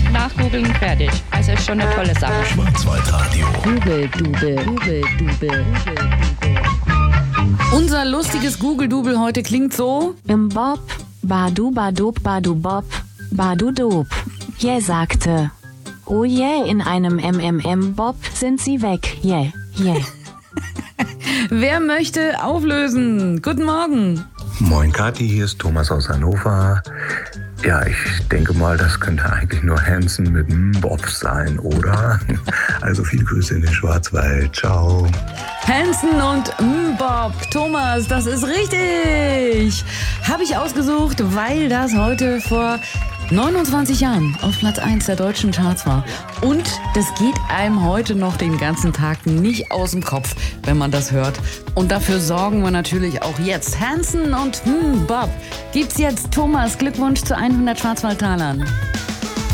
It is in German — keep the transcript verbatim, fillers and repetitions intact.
nachgoogeln, fertig. Also ist schon eine tolle Sache. Schwarzwaldradio. Google-Dubel, Google-Dubel, Google-Dubel. Unser lustiges Google-Dubel heute klingt so. Im Bob, Badu Badub Badu Bob, Badu Dob. Je sagte. Oh je, in einem M M M-Bob sind sie weg. Je, je. Wer möchte auflösen? Guten Morgen. Moin Kathi, hier ist Thomas aus Hannover. Ja, ich denke mal, das könnte eigentlich nur Hansen mit dem Bob sein, oder? Also viele Grüße in den Schwarzwald. Ciao. Hansen und Bob. Thomas, das ist richtig. Habe ich ausgesucht, weil das heute vor neunundzwanzig Jahren auf Platz eins der deutschen Charts war. Und das geht einem heute noch den ganzen Tag nicht aus dem Kopf, wenn man das hört. Und dafür sorgen wir natürlich auch jetzt. Hansen und Bob gibt's jetzt. Thomas, Glückwunsch zu hundert Schwarzwaldtalern.